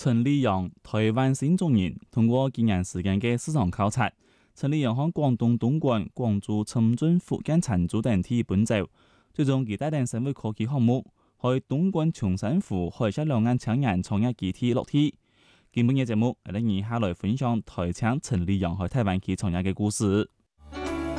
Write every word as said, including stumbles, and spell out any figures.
陳立陽，台灣新中人，通過幾年時間嘅市場考察，陳立陽向廣東東莞、廣州、深圳、福建長洲等地奔走，最終佢帶領社會科技項目，喺東莞長山湖海峽兩岸青年創業基地落地。今本嘅節目，我哋以下來分享台青陳立陽喺台灣佢創業嘅故事。